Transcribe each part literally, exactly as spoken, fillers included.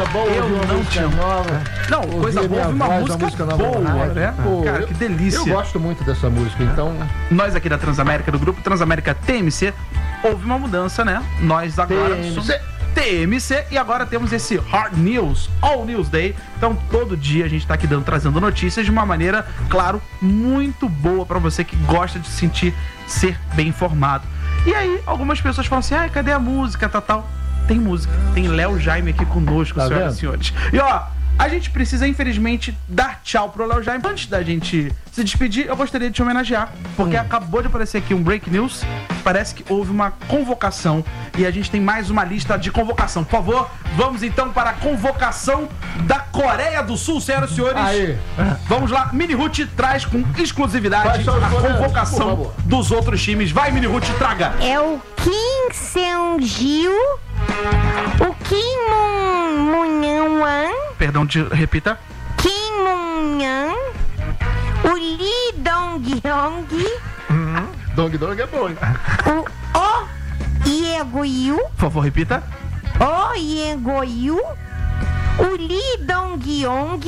bom ouvir eu uma não música tinha. nova. Não, ouvir coisa boa, minha ouvir uma voz, música, música nova boa, na rádio. né? Pô, Cara, eu- que delícia. Eu gosto muito dessa música, então... Nós aqui da Transamérica, do grupo Transamérica T M C, houve uma mudança, né? Nós agora T M C. somos T M C e agora temos esse Hard News, All News Day. Então todo dia a gente tá aqui dando, trazendo notícias de uma maneira, claro, muito boa pra você que gosta de se sentir ser bem informado. E aí algumas pessoas falam assim, ai, cadê a música, tal, tal. Tem música, tem Léo Jaime aqui conosco, Tá senhoras vendo? e senhores. E ó, a gente precisa, infelizmente, dar tchau pro Léo Jaime. Antes da gente se despedir, eu gostaria de te homenagear, porque Hum. acabou de aparecer aqui um break news. Parece que houve uma convocação e a gente tem mais uma lista de convocação. Por favor, vamos então para a convocação da Coreia do Sul, senhoras e senhores. Aí. Vamos lá, Mini Ruth traz com exclusividade Faz só os a goleiros, por convocação favor. dos outros times. Vai, Mini Ruth, traga. É o Kim Seung-gil, o Kim Moon-young, Perdão, te repita. Kim Moon-young, o Lee Dong-hyung, Dong Dong é bom, hein? o Oh Ye-go-yu, Por favor, repita. Oh Ye-go-yu, o Lee Dong-yong,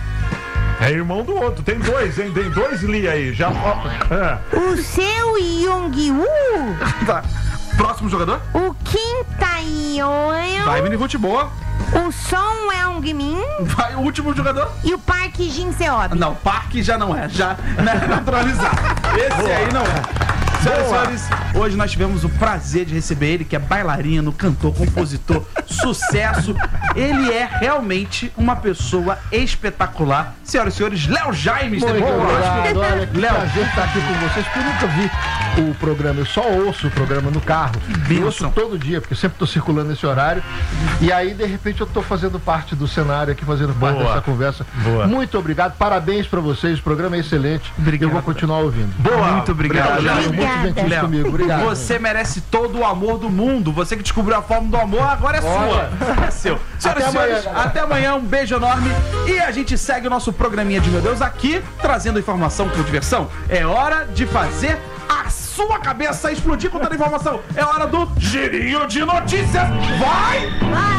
É irmão do outro, tem dois, hein? Tem dois Lee aí, já... É. o Seo Yong-woo, Tá. Próximo jogador. o Kim Tae-yeon, Vai, Mini Ruth, boa. o Son Eung-min Vai, o último jogador. e o Park Jin-seob. Não, Parque já não é, já é naturalizado. Esse aí não é. Senhoras e senhores, hoje nós tivemos o prazer de receber ele, que é bailarino, cantor, compositor, sucesso. Ele é realmente uma pessoa espetacular. Senhoras e senhores, Léo Jaime esteve Muito conosco. obrigado, olha, que Léo. prazer estar aqui com vocês, porque eu nunca vi o programa, eu só ouço o programa no carro. Eu bênção. ouço todo dia, porque eu sempre estou circulando nesse horário. E aí, de repente, eu estou fazendo parte do cenário aqui, fazendo parte Boa. dessa conversa. Boa. Muito obrigado, parabéns para vocês, o programa é excelente. Obrigado. Eu vou continuar ouvindo. Boa. Muito obrigado, Obrigado, Léo. Muito gentil Léo, comigo, obrigado. você merece todo o amor do mundo. Você que descobriu a forma do amor, agora é Olha. sua. É seu. Senhoras Até e senhores, amanhã. até amanhã. Um beijo enorme. E a gente segue o nosso programinha de Meu Deus aqui, trazendo informação com diversão. É hora de fazer a sua cabeça explodir com toda a informação. É hora do Girinho de Notícias. Vai!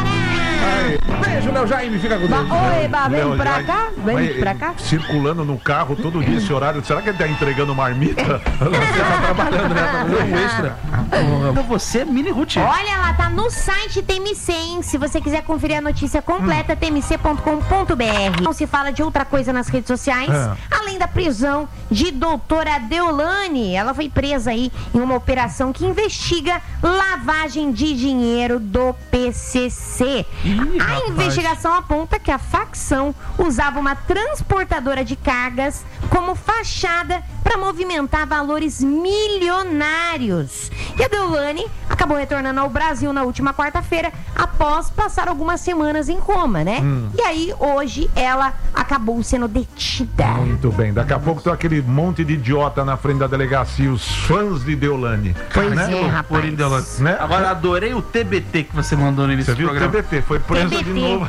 Beijo, Léo Jaime. Fica com Deus. Oi, Eba, vem Léo, pra já- cá, vem Mas, pra cá. Circulando no carro todo dia esse horário, será que ele tá entregando marmita? Você tá trabalhando, né? Tá fazendo um extra. Então você, Mini Ruth. Olha, ela tá no site T M C, hein? Se você quiser conferir a notícia completa, t m c ponto com ponto b r. Não se fala de outra coisa nas redes sociais, É. além da prisão de doutora Deolane. Ela foi presa aí em uma operação que investiga lavagem de dinheiro do P C C. Ih, a rapaz. investigação aponta que a facção usava uma transportadora de cargas como fachada para movimentar valores milionários. E a Deolane acabou retornando ao Brasil na última quarta-feira, após passar algumas semanas em coma, né? E aí, hoje, ela acabou sendo detida. Muito bem, daqui a pouco tem aquele monte de idiota na frente da delegacia, os fãs de Deolane. Pois né? é, rapaz. Por Deolane. Né? Agora adorei o T B T que você mandou no início Você do viu o programa. T B T, foi presa T B T. de novo.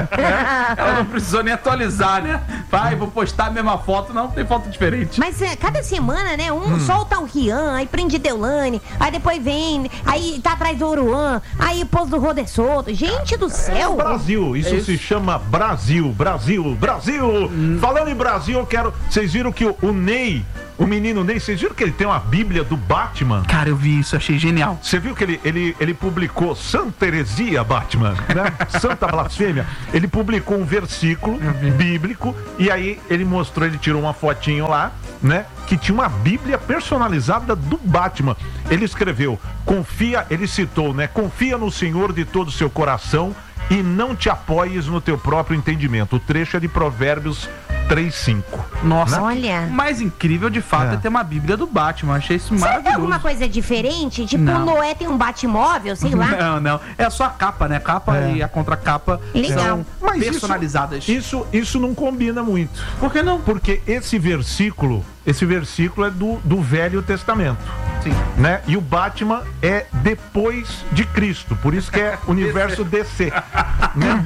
Ela não precisou nem atualizar, né? Vai, vou postar a mesma foto. Não, tem foto diferente. Mas é, cada semana, né? Um solta o Rian, aí prende Deolane, aí depois vem, aí tá atrás do Oruan, aí pôs do Roder Solto. Gente do É o céu! Brasil, isso, É isso. se chama Brasil, Brasil, Brasil. Falando em Brasil, eu quero. Vocês viram que o, o Ney, o menino Ney, vocês viram que ele tem uma Bíblia do Batman? Cara, eu vi isso, achei genial. Você viu que ele, ele, ele publicou Santa Heresia Batman, né? Santa Blasfêmia. Ele publicou um versículo bíblico e aí ele mostrou, ele tirou uma fotinho lá, né? Que tinha uma Bíblia personalizada do Batman. Ele escreveu, confia, ele citou, né? Confia no Senhor de todo o seu coração e não te apoies no teu próprio entendimento. O trecho é de Provérbios três, cinco. Nossa, Olha. o mais incrível de fato é, É. ter uma Bíblia do Batman. Achei isso Será que tem maravilhoso. alguma coisa diferente? Tipo, Não. o Noé tem um Batmóvel, sei lá. Não, não. É só a capa, né? A capa É. e a contracapa Legal. são Mas isso- personalizadas. Isso, isso não combina muito. Por que não? Porque esse versículo, esse versículo é do, do Velho Testamento. Sim. Né? E o Batman é depois de Cristo, por isso que é universo D C. Né?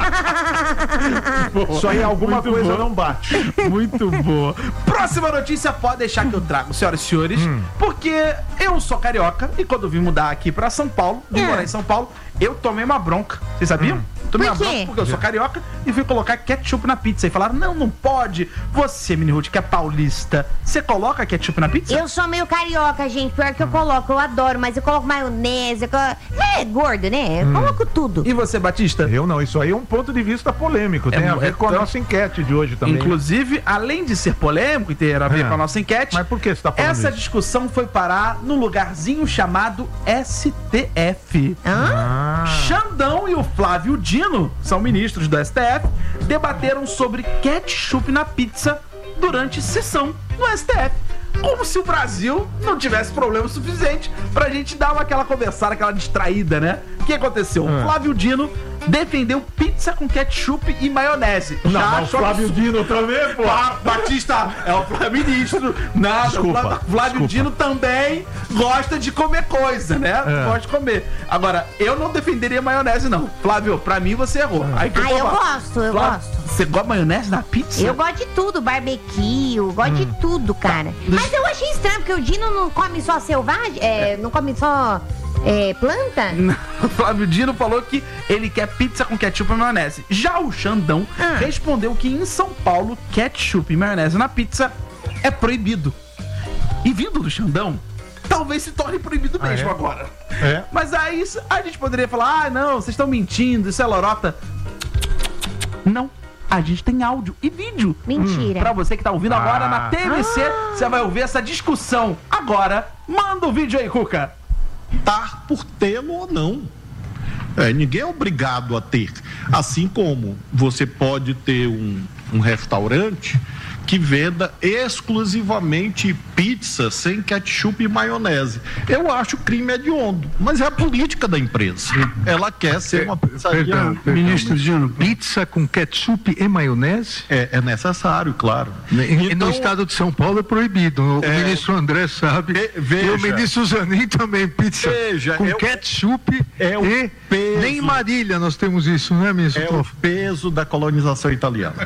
Não... Só aí alguma Muito coisa boa. não bate. Muito boa. Próxima notícia, pode deixar que eu trago, senhoras e senhores, porque eu sou carioca e quando vim mudar aqui pra São Paulo, vim É. morar em São Paulo, eu tomei uma bronca. Vocês sabiam? Tomei Por uma quê? bronca porque eu sou carioca e fui colocar ketchup na pizza. E falaram, não, não pode. Você, Mini Ruth, que é paulista, você coloca ketchup na pizza? Eu sou meio carioca, gente. Pior que eu coloco, eu adoro, mas eu coloco maionese. Eu colo... É gordo, né? Eu coloco tudo. E você, Batista? Eu não, isso aí é um ponto de vista polêmico. Tem É, a ver é com a tão- nossa enquete de hoje também. Inclusive, além de ser polêmico e ter a ver É. com a nossa enquete, Mas por que você tá falando essa isso? discussão foi parar no lugarzinho chamado S T F. Hã? Ah, Xandão e o Flávio Dino, são ministros do S T F, debateram sobre ketchup na pizza durante sessão no S T F. Como se o Brasil não tivesse problema suficiente pra gente dar uma, aquela conversada, aquela distraída, né? O que aconteceu? O Flávio Dino defendeu pizza com ketchup e maionese. não, Já mas o achou Flávio absurdo. Dino também, pô. Ah, Batista é o ministro. Nada, Desculpa, o Flávio, Flávio desculpa. Dino também gosta de comer coisa, né? É. Gosta de comer. Agora, eu não defenderia maionese, não. Flávio, pra mim você errou. Aí que Ah, eu vou falar. gosto, eu Flávio, gosto. Você gosta de maionese na pizza? Eu gosto de tudo, barbecue, eu gosto de tudo, cara. Mas eu achei estranho, porque o Dino não come só selvagem, é, não come só é, planta. O Flávio Dino falou que ele quer pizza com ketchup e maionese. Já o Xandão Ah. respondeu que em São Paulo, ketchup e maionese na pizza é proibido. E vindo do Xandão, talvez se torne proibido Ah, mesmo é? agora. É. Mas aí a gente poderia falar, ah, não, vocês estão mentindo, isso é lorota. Não, a gente tem áudio e vídeo. Mentira. Pra você que tá ouvindo agora Ah. na T V C, você vai ouvir essa discussão. Agora, manda o vídeo aí, Cuca. Optar por tê-lo ou não. É, ninguém é obrigado a ter. Assim como você pode ter um, um restaurante que venda exclusivamente pizza sem ketchup e maionese. Eu acho crime hediondo, mas é a política da empresa. Ela quer ser uma pizzaria. Perdão, ministro Dino, pizza com ketchup e maionese? É, é necessário, claro. E Então, no estado de São Paulo é proibido. O É. ministro André sabe. Ve- veja. E o ministro Zanin também, pizza Veja, com é o- ketchup é o e... peso. Nem em Marília nós temos isso, né, ministro? é o peso da colonização italiana.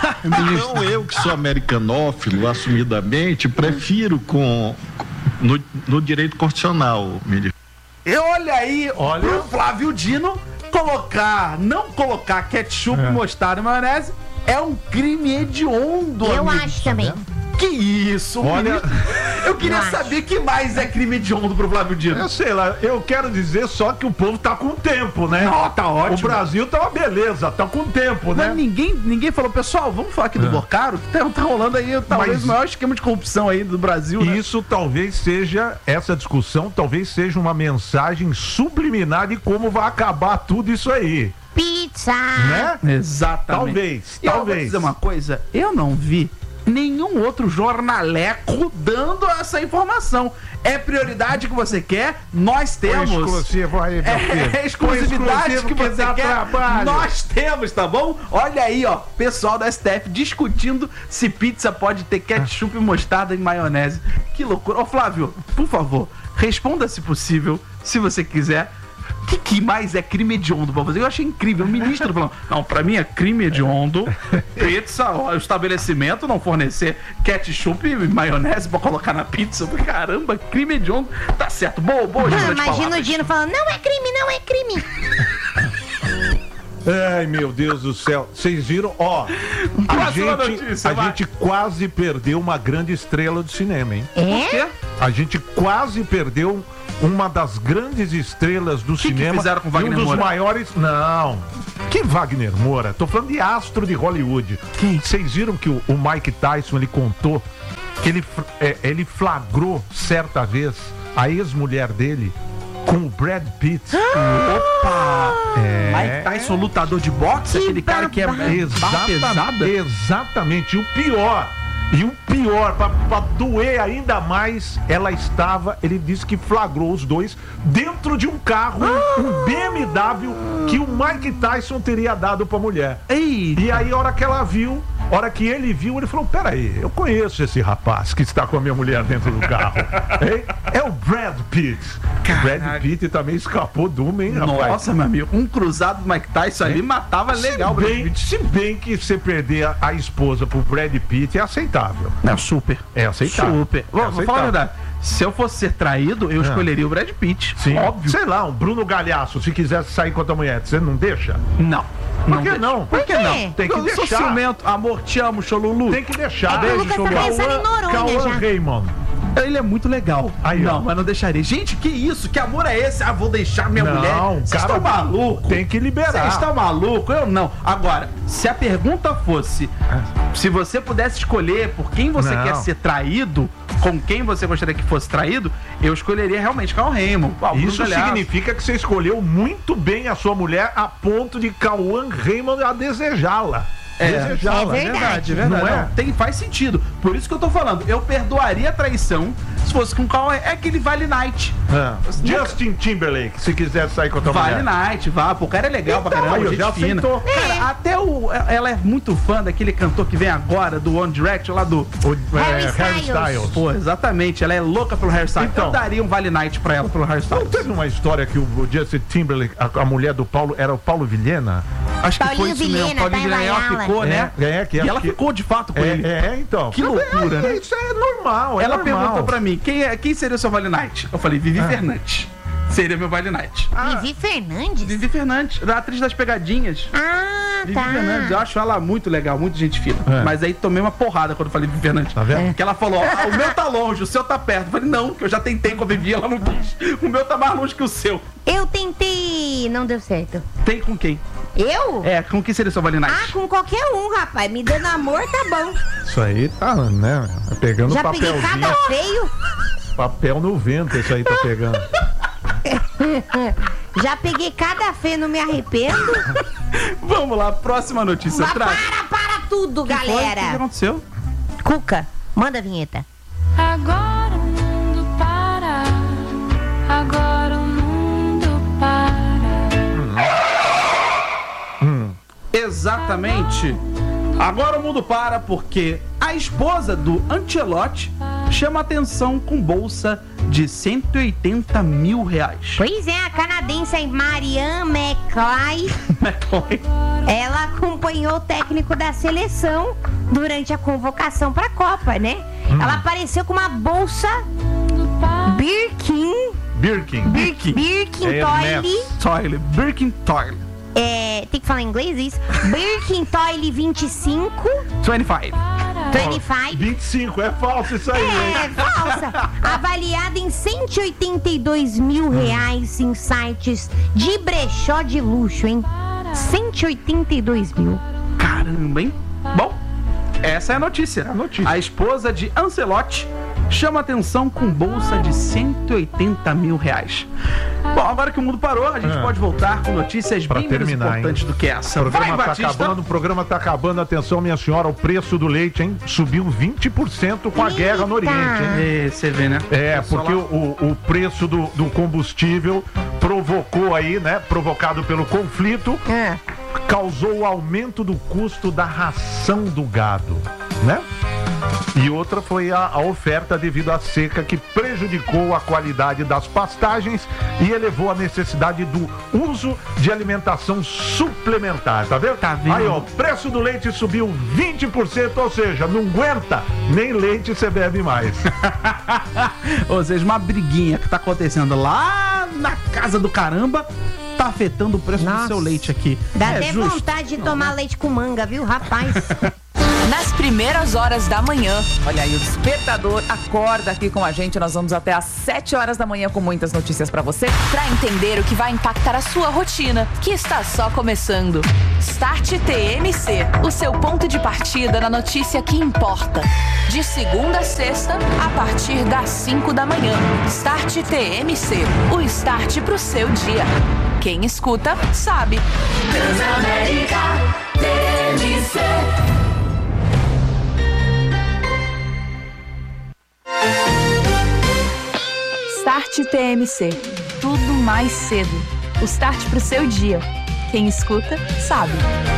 Então eu, que sou americanófilo, assumidamente, prefiro com no, no direito constitucional, ministro. E olha aí, Olha. pro Flávio Dino colocar, não colocar ketchup, mostarda e maionese é um crime hediondo, Eu amigo. acho também. Que isso, Olha- ministro? Eu queria Eu acho. saber que mais é crime hediondo pro Flávio Dino. Eu sei lá, eu quero dizer só que o povo tá com tempo, né? Não, tá ótimo. O Brasil tá uma beleza, tá com tempo, Mas né? ninguém, ninguém falou, pessoal, vamos falar aqui do Borcaro, que tá, tá rolando aí talvez Mas- o maior esquema de corrupção aí do Brasil, né? Isso talvez seja, essa discussão talvez seja uma mensagem subliminar de como vai acabar tudo isso aí, Pizza. né? Exatamente. Talvez, E eu vou talvez. dizer uma coisa, eu não vi nenhum outro jornaleco dando essa informação. É prioridade que você quer? Nós temos. Exclusivo aí, meu filho. É exclusividade Exclusivo que que você dá quer? trabalho. Nós temos, tá bom? Olha aí, ó, pessoal da S T F discutindo se pizza pode ter ketchup, mostarda e maionese. Que loucura. Ô, Flávio, por favor, responda se possível, se você quiser. O que, que mais é crime hediondo pra você? Eu achei incrível. O ministro falando, não, pra mim é crime hediondo. Pizza, ó, o estabelecimento não fornecer ketchup e maionese pra colocar na pizza. Eu falei, caramba, crime hediondo. Tá certo. Boa, boa, Ah, jogo de imagina o palavras. Dino falando, não é crime, não é crime. Ai, meu Deus do céu. Vocês viram? Ó, a, Próxima gente, notícia, a vai. gente quase perdeu uma grande estrela do cinema, hein? Por É? quê? A gente quase perdeu uma das grandes estrelas do que cinema. fizeram com e Wagner um dos Moura? maiores. Não. Que Wagner Moura? Tô falando de astro de Hollywood. Quem? Vocês viram que o, o Mike Tyson ele contou que ele, fr- é, ele flagrou certa vez a ex-mulher dele com o Brad Pitt. Opa! É. Mike Tyson, lutador de boxe, Que aquele cara que é babado. é barra pesada. Exatamente, exatamente. E o pior, e o pior, pra, pra doer ainda mais, ela estava, ele disse que flagrou os dois dentro de um carro, um B M W, que o Mike Tyson teria dado pra mulher. Ei, E aí, a hora que ela viu, a hora que ele viu, ele falou, peraí, eu conheço esse rapaz que está com a minha mulher dentro do carro. Hein? É o Brad Pitt. O Brad Pitt também escapou de uma, hein, rapaz? nossa, meu amigo, um cruzado do Mike Tyson ali matava legal o se Brad bem, Pitt. se bem que você perder a, a esposa pro Brad Pitt é aceitável. Não, super. É aceitável. Super. É Vou, vou falar a aceitável. verdade. Se eu fosse ser traído, eu É. escolheria o Brad Pitt. Sim. Óbvio. Sei lá, um Bruno Galhaço, se quisesse sair com a tua mulher, você não deixa? Não. Por que deixa. não? Por que Por quê? não? Tem que eu sou deixar. ciumento. Amor, te amo, Cholulu. Tem que deixar. É que o Lucas tá pensando em Noronha Cauã já. Raymond. Ele é muito legal. Aí, não, ó. mas não deixaria. Gente, que isso? Que amor é esse? Ah, vou deixar minha Não, mulher. Vocês cara, estão malucos? tem que liberar. Vocês estão malucos? Eu não. Agora, se a pergunta fosse se você pudesse escolher por quem você Não. quer ser traído, com quem você gostaria que fosse traído, eu escolheria realmente Cauã Raymond. Ah, o Bruno Isso Galhaço. significa que você escolheu muito bem a sua mulher a ponto de Cauã Raymond a desejá-la. É, Desejá-la. é verdade. É verdade. Não é? Não, tem, faz sentido. Por isso que eu tô falando. Eu perdoaria a traição se fosse com o Cauã. É aquele Vale Night. É. Justin Timberlake, se quiser sair com a tua Vale mulher. Night, vá. Pô, o cara é legal pra Então, caramba, aí, gente já fina. aceitou. Cara, até o... Ela é muito fã daquele cantor que vem agora, do One Direction, lá do... O, é, Harry Harry Styles. Styles. Pô, exatamente. Ela é louca pelo Harry Styles. Então. Eu daria um Vale Night pra ela, pelo Harry Não Styles. teve uma história que o o Justin Timberlake, a, a mulher do Paulo, era o Paulo Vilhena? Acho que Paulinho foi isso mesmo. Vilhena, Paulinho tá em Vilhena, ela Baiala. ficou, né? É, é, que E ela que- ficou de fato com É, ele. é, então. Que loucura, É, né? Isso é normal, é Ela normal. perguntou pra mim, quem, é, quem seria o seu Vale Night? Eu falei, Vivi Fernandes. Seria meu Vale Night. Vivi Fernandes? Vivi Fernandes, da atriz das pegadinhas. Ah, Vivi tá. Fernandes, eu acho ela muito legal, muito gente fina. É. Mas aí tomei uma porrada quando eu falei Vivi Fernandes. Tá vendo? Que ela falou, ah, o meu tá longe, o seu tá perto. Eu falei, não, que eu já tentei com a Vivi, ela não quis. O meu tá mais longe que o seu. Eu tentei, não deu certo. Tem com quem? Eu? É, com quem seria o seu Vale Night? Ah, com qualquer um, rapaz. Me dando amor, tá bom. Isso aí tá, né? Tá pegando Já peguei papelzinho. cada feio. Papel no vento, isso aí tá pegando. Já peguei cada feio, não me arrependo. Vamos lá, próxima notícia. Mas Traz. para, para tudo, Que foi? O que que galera. aconteceu? Cuca, manda a vinheta. Agora o mundo para. Agora o mundo para. Exatamente. Agora o mundo para porque a esposa do Ancelotti chama atenção com bolsa de cento e oitenta mil reais. Pois é, a canadense Marianne McClay, McCoy. ela acompanhou o técnico da seleção durante a convocação pra Copa, né? Ela apareceu com uma bolsa Birkin, Birkin. Birkin, Birkin É Toile, Toile, Birkin Toile. é, tem que falar em inglês isso? Birkin Toile vinte e cinco, vinte e cinco. vinte e cinco. vinte e cinco, é falso isso aí. É, falsa. Avaliada em cento e oitenta e dois mil reais em sites de brechó de luxo, hein? cento e oitenta e dois mil. Caramba, hein? Bom, essa é a notícia. A notícia. A esposa de Ancelotti chama atenção com bolsa de cento e oitenta mil reais. Bom, agora que o mundo parou, a gente É. pode voltar com notícias Pra bem menos terminar, importantes hein? do que O essa. programa Vai, tá Batista. acabando, o programa tá acabando. Atenção, minha senhora, o preço do leite, hein? Subiu vinte por cento com a Eita. guerra no Oriente, hein? É, você vê, né? É, Só porque lá- o, o preço do, do combustível provocou aí, né? Provocado pelo conflito, É. causou o aumento do custo da ração do gado, né? E outra foi a, a oferta devido à seca que prejudicou a qualidade das pastagens e elevou a necessidade do uso de alimentação suplementar, tá vendo? Tá vendo? Aí, ó, o preço do leite subiu vinte por cento, ou seja, não aguenta, nem leite você bebe mais. Ou seja, uma briguinha que tá acontecendo lá na casa do caramba tá afetando o preço Nossa. do seu leite aqui. Dá é até justo. vontade de tomar leite com manga, viu, rapaz? Nas primeiras horas da manhã. Olha aí, o Despertador acorda aqui com a gente. Nós vamos até às sete horas da manhã com muitas notícias pra você, pra entender o que vai impactar a sua rotina, que está só começando. Start T M C, o seu ponto de partida na notícia que importa. De segunda a sexta, a partir das cinco da manhã. Start T M C, o start pro seu dia. Quem escuta, sabe. Transamérica T M C. Start T M C. Tudo mais cedo. O start pro seu dia. Quem escuta, sabe.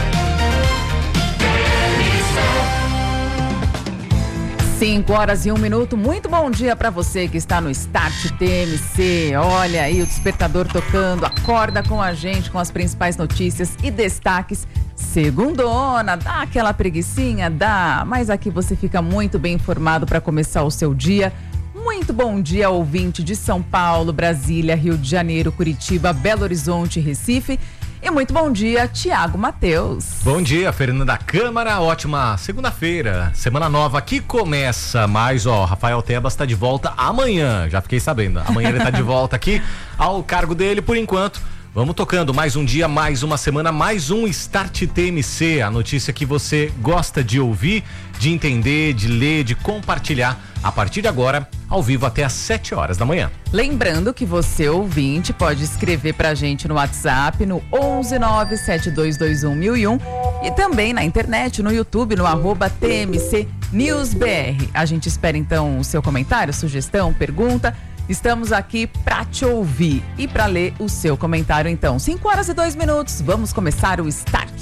cinco horas e um minuto. Muito bom dia pra você que está no Start T M C. Olha aí o despertador tocando. Acorda com a gente com as principais notícias e destaques. Segundona, dá aquela preguicinha? Dá. Mas aqui você fica muito bem informado para começar o seu dia. Muito bom dia, ouvinte de São Paulo, Brasília, Rio de Janeiro, Curitiba, Belo Horizonte, Recife. E muito bom dia, Tiago Matheus. Bom dia, Fernanda Câmara. Ótima segunda-feira, semana nova que começa. Mas, ó, Rafael Tebas está de volta amanhã. Já fiquei sabendo. Amanhã ele está de volta aqui ao cargo dele por enquanto. Vamos tocando mais um dia, mais uma semana, mais um Start T M C. A notícia que você gosta de ouvir, de entender, de ler, de compartilhar. A partir de agora, ao vivo até às sete horas da manhã. Lembrando que você, ouvinte, pode escrever pra gente no WhatsApp no onze nove sete dois dois um mil e um e também na internet, no YouTube, no arroba T M C News B R. A gente espera então o seu comentário, sugestão, pergunta. Estamos aqui pra te ouvir e pra ler o seu comentário então. cinco horas e dois minutos, vamos começar o Start.